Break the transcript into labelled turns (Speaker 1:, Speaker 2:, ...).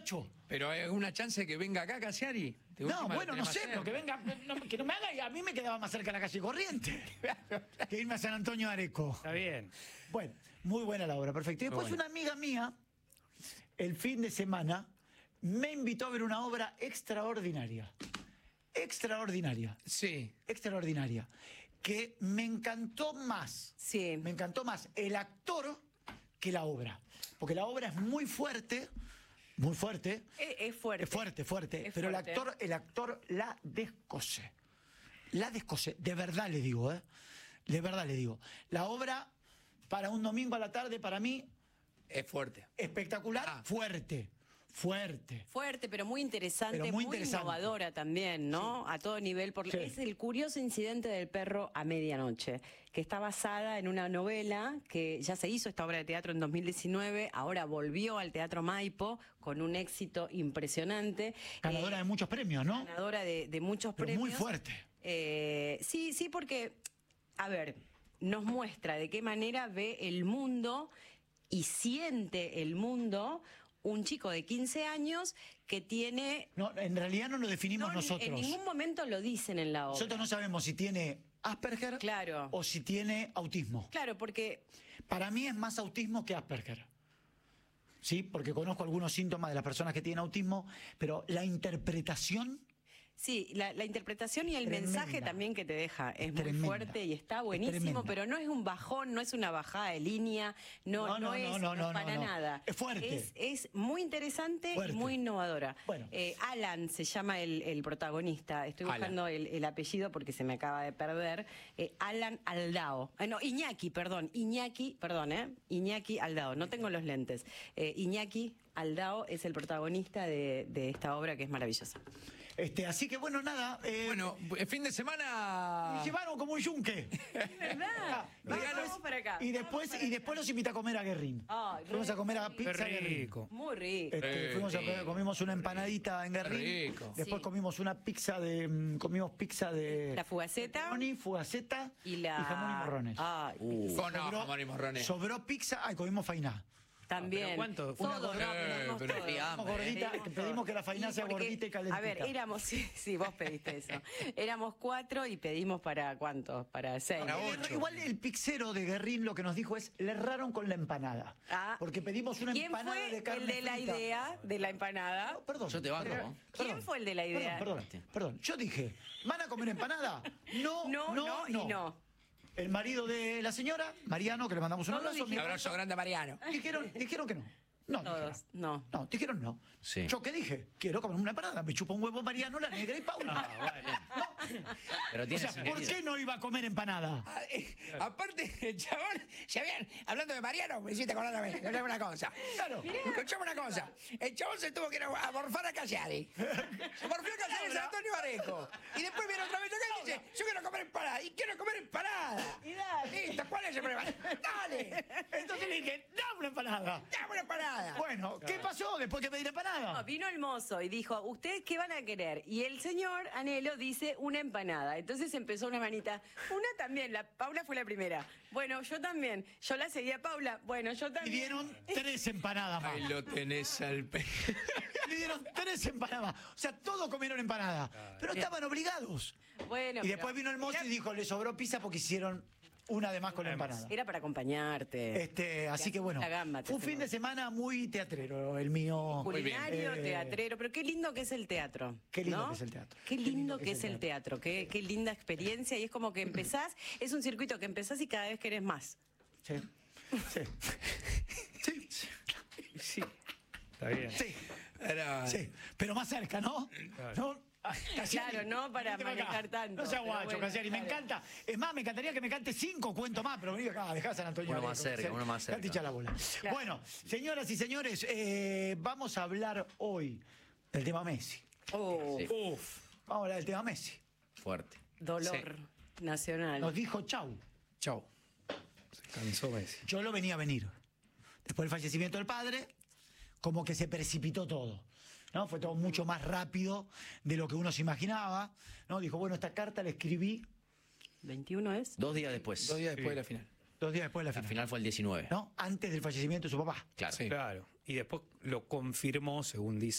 Speaker 1: guacho.
Speaker 2: Pero hay alguna chance de que venga acá Cassiari.
Speaker 1: No, bueno, no sé, pero que venga, que no me haga, y a mí me quedaba más cerca la calle Corriente que irme a San Antonio de Areco.
Speaker 3: Está bien.
Speaker 1: Bueno, muy buena la obra, perfecto. Y después
Speaker 2: Muy buena.
Speaker 1: una amiga mía, el fin de semana, me invitó a ver una obra extraordinaria. Extraordinaria.
Speaker 2: Sí.
Speaker 1: Extraordinaria. Que me encantó más.
Speaker 4: Sí.
Speaker 1: Me encantó más el actor que la obra. Porque la obra es muy fuerte. Muy fuerte.
Speaker 4: Es fuerte.
Speaker 1: Es fuerte, fuerte.
Speaker 4: Es
Speaker 1: pero
Speaker 4: fuerte.
Speaker 1: el actor la descose. La descose. De verdad le digo, ¿eh? De verdad le digo. La obra, para un domingo a la tarde, para mí,
Speaker 2: Es fuerte.
Speaker 1: espectacular,
Speaker 2: Ah.
Speaker 1: fuerte. Fuerte.
Speaker 4: Fuerte, pero muy interesante,
Speaker 1: Pero
Speaker 4: muy
Speaker 1: muy interesante.
Speaker 4: innovadora también, ¿no? A todo nivel.
Speaker 1: Sí.
Speaker 4: Es el curioso incidente del perro a medianoche, que está basada en una novela que ya se hizo esta obra de teatro en 2019, ahora volvió al Teatro Maipo con un éxito impresionante.
Speaker 1: Ganadora de muchos premios, ¿no?
Speaker 4: Ganadora de muchos
Speaker 1: Pero
Speaker 4: premios.
Speaker 1: muy fuerte.
Speaker 4: Sí, porque, a ver, nos muestra de qué manera ve el mundo y siente el mundo un chico de 15 años que tiene...
Speaker 1: No, en realidad no lo definimos
Speaker 4: No,
Speaker 1: nosotros.
Speaker 4: en ningún momento lo dicen en la obra.
Speaker 1: Nosotros no sabemos si tiene Asperger
Speaker 4: Claro.
Speaker 1: o si tiene autismo.
Speaker 4: Claro, porque...
Speaker 1: Para mí es más autismo que Asperger. Sí, porque conozco algunos síntomas de las personas que tienen autismo, pero la interpretación...
Speaker 4: Sí, la interpretación y el
Speaker 1: Tremenda.
Speaker 4: mensaje también que te deja es muy
Speaker 1: Tremenda.
Speaker 4: fuerte y está
Speaker 1: Es
Speaker 4: buenísimo,
Speaker 1: tremenda.
Speaker 4: pero no es un bajón, no es una bajada de línea, no es para nada.
Speaker 1: Es fuerte.
Speaker 4: Es muy interesante
Speaker 1: Fuerte.
Speaker 4: y muy innovadora.
Speaker 1: Bueno.
Speaker 4: Alan se llama el protagonista, estoy
Speaker 2: Alan.
Speaker 4: buscando el apellido porque se me acaba de perder. Alan Aldao. No, Iñaki, perdón, Iñaki Aldao, no tengo los lentes. Iñaki Aldao es el protagonista de esta obra que es maravillosa.
Speaker 1: Así que bueno, nada.
Speaker 2: Bueno, el fin de semana.
Speaker 1: Me llevaron como un yunque.
Speaker 4: ¿Verdad? Vamos para acá.
Speaker 1: Y después los invité a comer a Guerrín.
Speaker 4: Ay,
Speaker 1: Fuimos a comer a
Speaker 3: Qué
Speaker 1: pizza Guerrín.
Speaker 3: rico.
Speaker 4: Muy rico.
Speaker 1: Fuimos comimos una empanadita en Guerrín.
Speaker 2: Rico.
Speaker 1: Después
Speaker 4: Sí.
Speaker 1: comimos una pizza comimos pizza de
Speaker 4: La fugaceta.
Speaker 1: pepperoni, fugaceta
Speaker 4: Y
Speaker 1: jamón y morrones.
Speaker 4: Ay,
Speaker 2: Oh, no, jamón y morrones.
Speaker 1: Sobró pizza, comimos fainá.
Speaker 4: también.
Speaker 3: ¿Pero cuánto?
Speaker 4: Todos, pedimos
Speaker 2: pero
Speaker 4: todos.
Speaker 2: digamos,
Speaker 1: Gordita,
Speaker 4: Pedimos
Speaker 1: pedimos
Speaker 4: todo.
Speaker 1: que la fainá
Speaker 4: Y
Speaker 1: sea
Speaker 4: porque,
Speaker 1: gordita y calentita.
Speaker 4: A ver, éramos, sí, vos pediste eso. Éramos 4 y pedimos para ¿cuántos? Para 6.
Speaker 2: Para 8.
Speaker 1: Igual el pizzero de Guerrín lo que nos dijo es, le erraron con la empanada. Porque pedimos una
Speaker 4: ¿Quién
Speaker 1: empanada
Speaker 4: fue
Speaker 1: de carne
Speaker 4: el de la
Speaker 1: frita.
Speaker 4: idea de la empanada?
Speaker 1: No, perdón.
Speaker 5: Yo te banco,
Speaker 1: Perdón,
Speaker 5: ¿no?
Speaker 4: ¿Quién
Speaker 1: perdón,
Speaker 4: fue el de la idea?
Speaker 1: Perdón. Yo dije, ¿van a comer empanada?
Speaker 4: No y no.
Speaker 1: El marido de la señora, Mariano, que le mandamos un
Speaker 4: Todos
Speaker 1: abrazo.
Speaker 4: dijimos-
Speaker 2: Un abrazo grande a Mariano.
Speaker 1: Dijeron que no. No,
Speaker 4: Todos,
Speaker 1: dijeron.
Speaker 4: no.
Speaker 1: No, dijeron no.
Speaker 5: Sí.
Speaker 1: ¿Yo qué dije? Quiero comer una empanada. Me chupa un huevo Mariano, la negra y Paula.
Speaker 5: Pero
Speaker 1: O
Speaker 5: tiene
Speaker 1: sea, ¿por qué no iba a comer empanada?
Speaker 2: Aparte, el chabón, ya bien, hablando de Mariano, me hiciste acordarme, escuchame una cosa.
Speaker 1: Claro.
Speaker 2: Escuchame una cosa. El chabón se tuvo que ir a morfar a Cassiari. Se morfió a Cassiari en San Antonio Areco. Y después viene otra vez acá y dice, yo quiero comer empanada. Y quiero comer empanada.
Speaker 4: Y dale.
Speaker 2: Listo, ¿cuál es el problema? Dale.
Speaker 1: Entonces le dije, dame una empanada.
Speaker 2: Dame una empanada.
Speaker 1: Bueno, ¿qué pasó después que pedí la empanada?
Speaker 4: No, vino el mozo y dijo, ¿ustedes qué van a querer? Y el señor Anhelo dice una empanada. Entonces empezó una manita. Una también, Paula fue la primera. Bueno, yo también. Yo la seguía a Paula. Bueno, yo también.
Speaker 1: Pidieron 3 empanadas más.
Speaker 2: Ahí lo tenés al pe...
Speaker 1: Le dieron 3 empanadas más. O sea, todos comieron empanada. Pero estaban obligados.
Speaker 4: Bueno,
Speaker 1: Y después
Speaker 4: pero
Speaker 1: vino el mozo
Speaker 4: era-
Speaker 1: y dijo, le sobró pizza porque hicieron una de más con la empanada.
Speaker 4: Era para acompañarte.
Speaker 1: Así que bueno,
Speaker 4: La gamba,
Speaker 1: fue un fin de semana muy teatrero el mío.
Speaker 4: Culinario,
Speaker 1: Eh,
Speaker 4: teatrero, pero qué lindo que es el teatro.
Speaker 1: Qué lindo
Speaker 4: ¿no?
Speaker 1: que es el teatro.
Speaker 4: Qué lindo que es el teatro, qué linda experiencia. Y es como que empezás, es un circuito que empezás y cada vez querés más.
Speaker 1: Sí. Sí. Sí.
Speaker 3: Sí. Está bien.
Speaker 1: Sí.
Speaker 2: Era...
Speaker 1: Sí. Pero más cerca, ¿no?
Speaker 3: Claro.
Speaker 1: ¿No? Ah, Cassiari,
Speaker 4: Claro, no para
Speaker 1: venite acá.
Speaker 4: manejar tanto,
Speaker 1: No sea
Speaker 4: pero
Speaker 1: guacho,
Speaker 4: bueno,
Speaker 1: Cassiari. Me
Speaker 4: dale.
Speaker 1: encanta. Es más, me encantaría que me cante 5 cuentos más, pero vení acá, dejá San Antonio.
Speaker 5: Uno más
Speaker 1: Areco,
Speaker 5: cerca, uno más cerca.
Speaker 1: Date hincha la bola.
Speaker 4: Claro.
Speaker 1: Bueno, señoras y señores, vamos a hablar hoy del tema Messi.
Speaker 4: Oh,
Speaker 5: Sí.
Speaker 3: Uf.
Speaker 1: Vamos a hablar del tema Messi.
Speaker 5: Fuerte.
Speaker 4: dolor nacional.
Speaker 1: Nos dijo chau.
Speaker 2: Chau.
Speaker 3: Se cansó Messi.
Speaker 1: Yo lo venía a venir. Después del fallecimiento del padre, como que se precipitó todo. ¿No? Fue todo mucho más rápido de lo que uno se imaginaba. ¿No? Dijo, bueno, esta carta la escribí
Speaker 4: 21 es.
Speaker 5: 2 días después.
Speaker 2: 2 días después de la final.
Speaker 1: 2 días después de la
Speaker 5: La
Speaker 1: final.
Speaker 5: final fue el 19.
Speaker 1: ¿No? Antes del fallecimiento de su papá.
Speaker 5: Claro.
Speaker 2: Sí.
Speaker 3: Claro. Y después lo confirmó, según dice